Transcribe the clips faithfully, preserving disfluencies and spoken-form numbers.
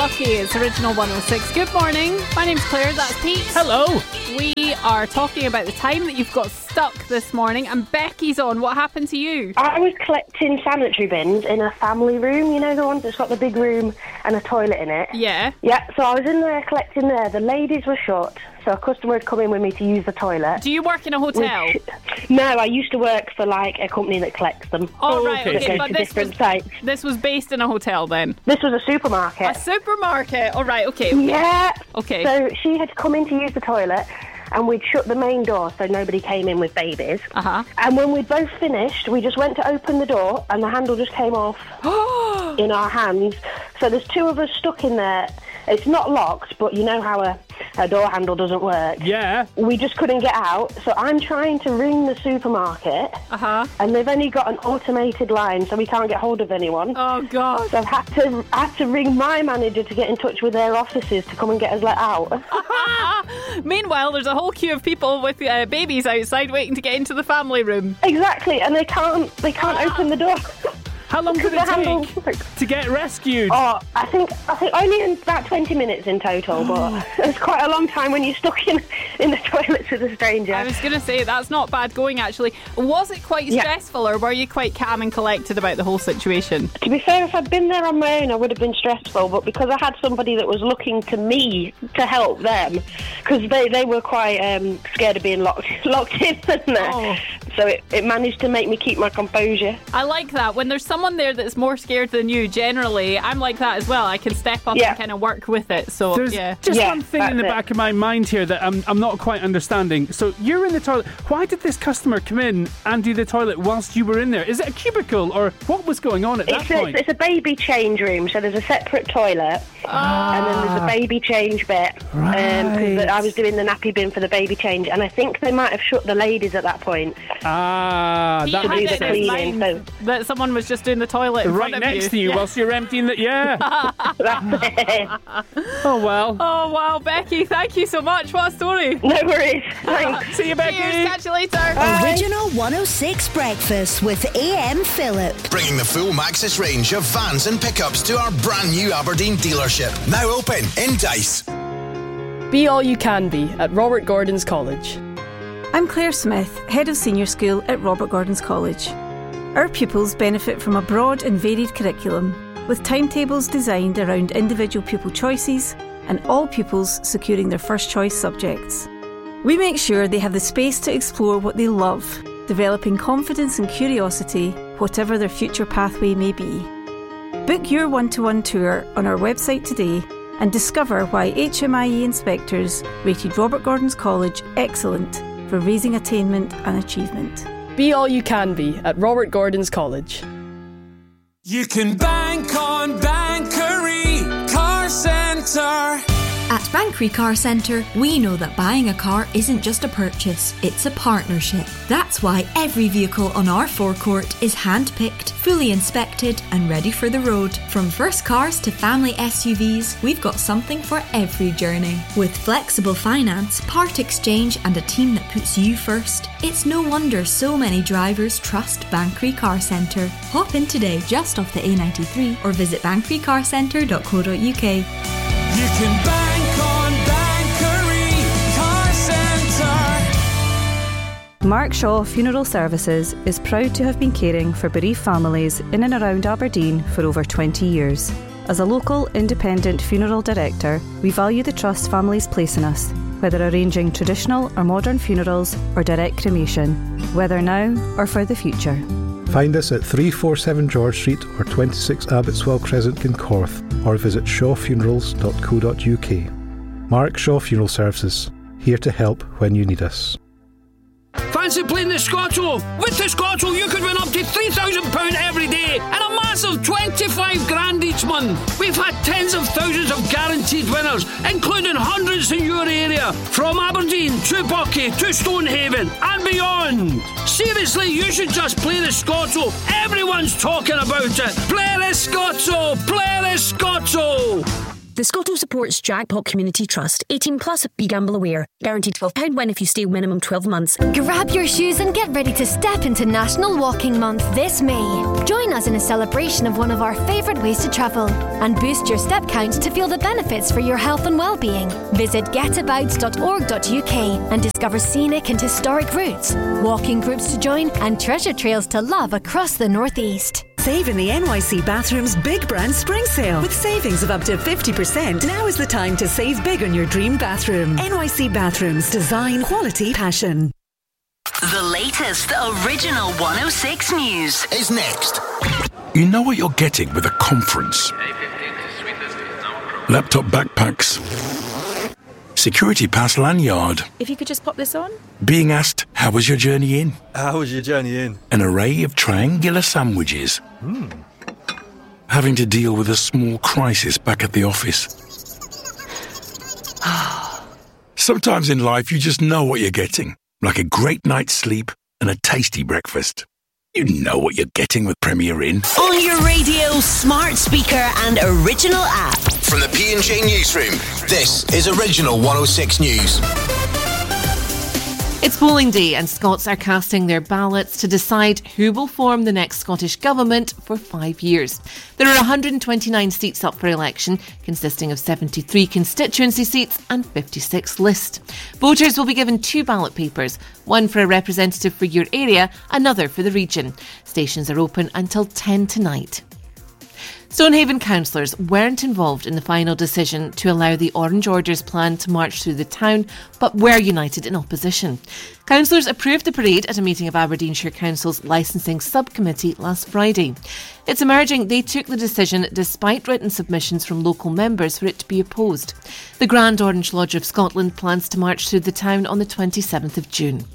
Lucky. It's Original one oh six. Good morning. My name's Claire. That's Pete. Hello. We are talking about the time that you've got stuck this morning, and Becky's on. What happened to you? I was collecting sanitary bins in a family room, you know, the one that's got the big room and a toilet in it. Yeah. Yeah, so I was in there collecting there. The ladies were shut, so a customer had come in with me to use the toilet. Do you work in a hotel? Which, no, I used to work for, like, a company that collects them. Oh, right, that okay. goes But to this different was, sites. this was based in a hotel then? This was a supermarket. A supermarket. All right, okay. okay. Yeah. Okay. So she had come in to use the toilet, and we'd shut the main door so nobody came in with babies. Uh-huh. And when we'd both finished, we just went to open the door, and the handle just came off in our hands. So there's two of us stuck in there. It's not locked, but you know how a, a door handle doesn't work. Yeah. We just couldn't get out, so I'm trying to ring the supermarket, Uh-huh. and they've only got an automated line, so we can't get hold of anyone. Oh, God. So I've had to, I had to ring my manager to get in touch with their offices to come and get us let out. Meanwhile, there's a whole queue of people with uh, babies outside waiting to get into the family room. Exactly, and they can't, they can't open the door. How long did The it handle- take to get rescued? Oh, I think I think only in about twenty minutes in total, but it's quite a long time when you're stuck in in the toilets with a stranger. I was going to say, that's not bad going, actually. Was it quite Yeah. stressful, or were you quite calm and collected about the whole situation? To be fair, if I'd been there on my own, I would have been stressful, but because I had somebody that was looking to me to help them, because they, they were quite um, scared of being locked locked in there, Oh. so it, it managed to make me keep my composure. I like that. When there's someone there that's more scared than you, generally, I'm like that as well. I can step up Yeah. and kind of work with it. So, There's yeah. just Yeah, one thing in the that's it. back of my mind here that I'm, I'm not quite understanding. So you're in the toilet. Why did this customer come in and do the toilet whilst you were in there? Is it a cubicle, or what was going on at that It's a, point? it's a baby change room, so there's a separate toilet, and then there's a baby change bit. Um, 'cause Right. the- I was doing the nappy bin for the baby change, and I think they might have shut the ladies at that point. Ah, He that had do it the makes in his cleaning, mind so- that someone was just doing the toilet in right front of next to you Yeah. whilst you're emptying the... Yeah. That's it. Oh, well. Oh, wow, Becky, thank you so much. What a story. No worries. Thanks. See you, Becky. Cheers, catch you later. Original one oh six Breakfast with A M Phillip. Bringing the full Maxis range of vans and pickups to our brand new Aberdeen dealership. Now open in Dice. Be all you can be at Robert Gordon's College. I'm Claire Smith, Head of Senior School at Robert Gordon's College. Our pupils benefit from a broad and varied curriculum, with timetables designed around individual pupil choices and all pupils securing their first choice subjects. We make sure they have the space to explore what they love, developing confidence and curiosity, whatever their future pathway may be. Book your one-to-one tour on our website today and discover why H M I E inspectors rated Robert Gordon's College excellent for raising attainment and achievement. Be all you can be at Robert Gordon's College. You can bank on Bankery Car Centre. At Bankery Car Centre, we know that buying a car isn't just a purchase, it's a partnership. That's why every vehicle on our forecourt is hand-picked, fully inspected and ready for the road. From first cars to family S U Vs, we've got something for every journey. With flexible finance, part exchange and a team that puts you first, it's no wonder so many drivers trust Bankery Car Centre. Hop in today just off the A ninety-three or visit bankery car centre dot co dot uk. You can bank on Bankery Car Centre. Mark Shaw Funeral Services is proud to have been caring for bereaved families in and around Aberdeen for over twenty years. As a local independent funeral director, we value the trust families place in us, whether arranging traditional or modern funerals or direct cremation, whether now or for the future. Find us at three forty-seven George Street or twenty-six Abbotswell Crescent, Kincorth, or visit shaw funerals dot co dot uk. Mark Shaw Funeral Services, here to help when you need us. Fancy playing the Scotto? With the Scotto you could win up to three thousand pounds every day and a massive twenty-five grand each month. We've had tens of thousands of guaranteed winners, including hundreds in your area, from Aberdeen to Buckie to Stonehaven and beyond. Seriously, you should just play the Scotto. Everyone's talking about it. Play the Scotto! Play the Scotto! The Scotto supports Jackpot Community Trust. eighteen plus, be gamble aware. Guaranteed twelve pounds win if you stay minimum twelve months. Grab your shoes and get ready to step into National Walking Month this May. Join us in a celebration of one of our favourite ways to travel and boost your step count to feel the benefits for your health and well-being. Visit get about dot org dot U K and discover scenic and historic routes, walking groups to join and treasure trails to love across the North East. Save in the N Y C Bathrooms Big Brand Spring Sale. With savings of up to fifty percent, now is the time to save big on your dream bathroom. N Y C Bathrooms. Design, quality, passion. The latest original one oh six News is next. You know what you're getting with a conference. Laptop backpacks. Security pass lanyard. If you could just pop this on. Being asked, how was your journey in? How was your journey in? An array of triangular sandwiches. Hmm. Having to deal with a small crisis back at the office. Sometimes in life you just know what you're getting. Like a great night's sleep and a tasty breakfast. You know what you're getting with Premier Inn. On your radio, smart speaker and original app. From the P and J Newsroom, this is Original one oh six News. It's polling day and Scots are casting their ballots to decide who will form the next Scottish Government for five years. There are one hundred twenty-nine seats up for election, consisting of seventy-three constituency seats and fifty-six list. Voters will be given two ballot papers, one for a representative for your area, another for the region. Stations are open until ten tonight. Stonehaven councillors weren't involved in the final decision to allow the Orange Order's plan to march through the town, but were united in opposition. Councillors approved the parade at a meeting of Aberdeenshire Council's licensing subcommittee last Friday. It's emerging they took the decision despite written submissions from local members for it to be opposed. The Grand Orange Lodge of Scotland plans to march through the town on the twenty-seventh of June.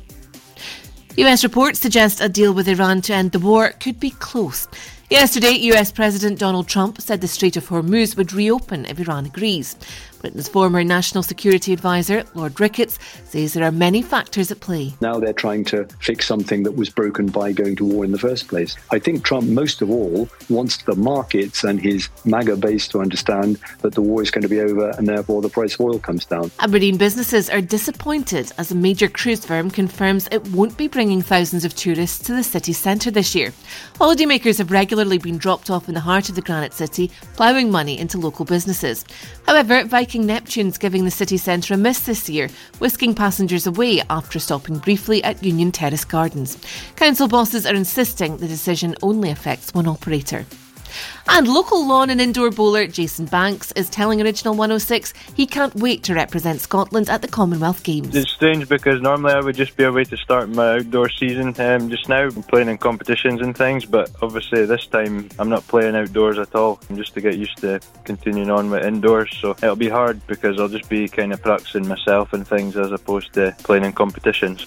U S reports suggest a deal with Iran to end the war could be close. Yesterday, U S President Donald Trump said the Strait of Hormuz would reopen if Iran agrees. Britain's former National Security Advisor, Lord Ricketts, says there are many factors at play. Now they're trying to fix something that was broken by going to war in the first place. I think Trump, most of all, wants the markets and his MAGA base to understand that the war is going to be over and therefore the price of oil comes down. Aberdeen businesses are disappointed as a major cruise firm confirms it won't be bringing thousands of tourists to the city centre this year. Holidaymakers have regularly been dropped off in the heart of the Granite City, ploughing money into local businesses. However, Viking Neptune's giving the city centre a miss this year, whisking passengers away after stopping briefly at Union Terrace Gardens. Council bosses are insisting the decision only affects one operator. And local lawn and indoor bowler Jason Banks is telling Original one oh six he can't wait to represent Scotland at the Commonwealth Games. It's strange because normally I would just be away to start my outdoor season. Um, just now I'm playing in competitions and things, but obviously this time I'm not playing outdoors at all. I'm just to get used to continuing on with indoors, so it'll be hard because I'll just be kind of practicing myself and things as opposed to playing in competitions.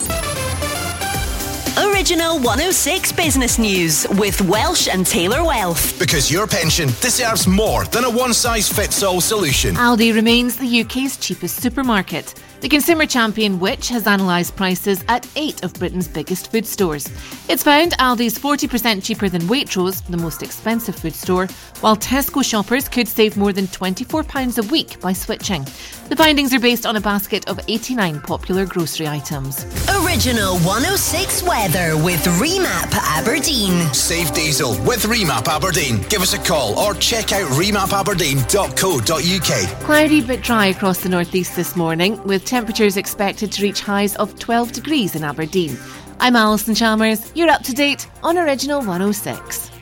Original one oh six Business News with Welsh and Taylor Wealth. Because your pension deserves more than a one-size-fits-all solution. Aldi remains the U K's cheapest supermarket. The consumer champion Which has analysed prices at eight of Britain's biggest food stores. It's found Aldi's forty percent cheaper than Waitrose, the most expensive food store, while Tesco shoppers could save more than twenty-four pounds a week by switching. The findings are based on a basket of eighty-nine popular grocery items. Original one oh six weather with Remap Aberdeen. Save diesel with Remap Aberdeen. Give us a call or check out remap aberdeen dot co dot U K. Cloudy but dry across the northeast this morning, with temperatures expected to reach highs of twelve degrees in Aberdeen. I'm Alison Chalmers. You're up to date on Original one oh six.